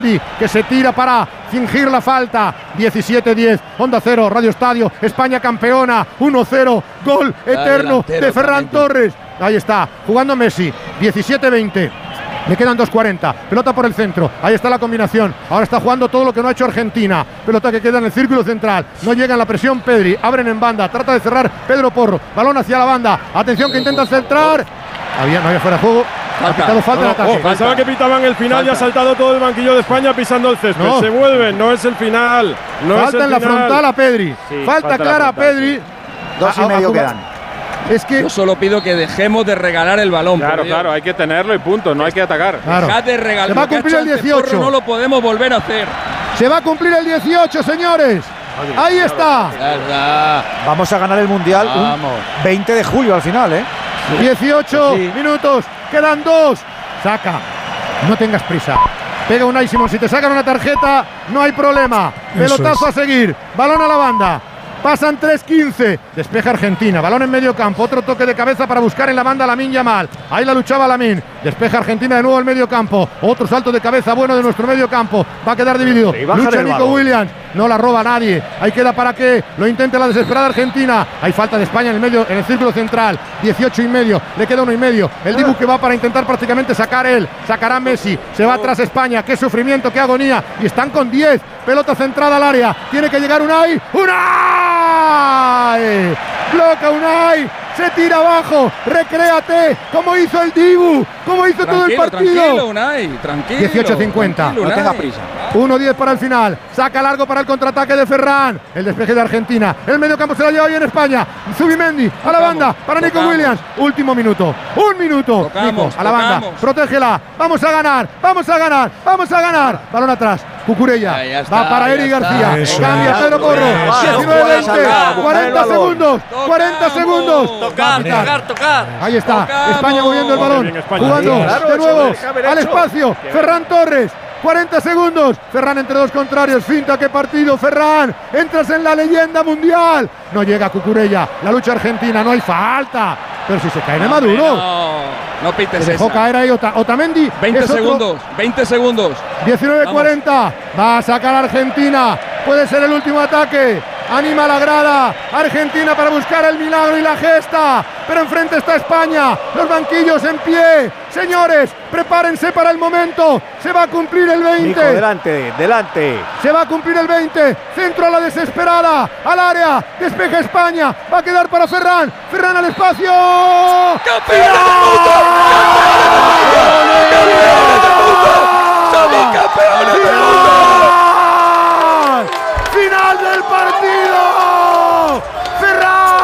que se tira para fingir la falta. 17-10, Onda Cero, Radio Estadio, España campeona, 1-0, gol eterno de Ferran Torres. Ahí está, jugando Messi, 17-20. Le quedan 2.40, pelota por el centro, ahí está la combinación, ahora está jugando todo lo que no ha hecho Argentina, pelota que queda en el círculo central, no llega en la presión Pedri, abren en banda, trata de cerrar Pedro Porro, balón hacia la banda, atención que intenta centrar, no había fuera de juego, ha pitado falta en ataque. Pensaba que pitaban el final, ya ha saltado todo el banquillo de España pisando el césped, se vuelven, no es el final, falta en la frontal a Pedri, falta clara a Pedri, 2,5 quedan. Es que yo solo pido que dejemos de regalar el balón. Claro, hay que tenerlo y punto, no hay que atacar. Claro. Dejad de regalar. Se va a cumplir el 18. No lo podemos volver a hacer. Se va a cumplir el 18, señores. Ahí está. Vamos a ganar el Mundial un 20 de julio al final, 18 minutos, quedan 2. Saca, no tengas prisa. Pega Unai Simón, si te sacan una tarjeta, no hay problema. Pelotazo a seguir, balón a la banda. Pasan 3-15, despeja Argentina, balón en medio campo, otro toque de cabeza para buscar en la banda a Lamine Yamal, ahí la luchaba Lamine, despeja Argentina de nuevo en medio campo, otro salto de cabeza bueno de nuestro medio campo, va a quedar dividido, lucha Nico Williams, no la roba nadie, ahí queda para que lo intente la desesperada Argentina, hay falta de España en el medio, en el círculo central, 18,5, le queda 1,5, el Dibu que va para intentar prácticamente sacar él, sacará Messi, se va atrás España, qué sufrimiento, qué agonía, y están con 10, pelota centrada al área, tiene que llegar Unai, bloca Unai, se tira abajo, recréate, como hizo el Dibu, como hizo todo el partido. Tranquilo, Unai, tranquilo. 18-50, no tenga prisa. 1-10 para el final, saca largo para el contraataque de Ferran, el despeje de Argentina, el medio campo se la lleva bien España, Zubimendi a la banda para Nico Williams, último minuto, 1 minuto, Nico a la banda, protégela, vamos a ganar, balón atrás, Cucurella, va para Eric García, cambia Pedro Porro, 19-20, 40 segundos, tocar. Ahí está, España moviendo el balón, jugando de nuevo al espacio, Ferran Torres, 40 segundos, Ferran entre dos contrarios, finta, qué partido, Ferran, entras en la leyenda mundial, no llega Cucurella, la lucha argentina, no hay falta, pero si se cae de Maduro. No pites esa. Dejó caer ahí Otamendi. 20 segundos. 19-40. Va a sacar a Argentina. Puede ser el último ataque. Anima la grada. Argentina para buscar el milagro y la gesta. Pero enfrente está España. Los banquillos en pie. Señores, prepárense para el momento. Se va a cumplir el 20. Nico, delante. Se va a cumplir el 20. Centro a la desesperada. Al área. Despeja España. Va a quedar para Ferran. Ferran al espacio. ¡Campeones del mundo! ¡Somos campeones del mundo! ¡Final del partido!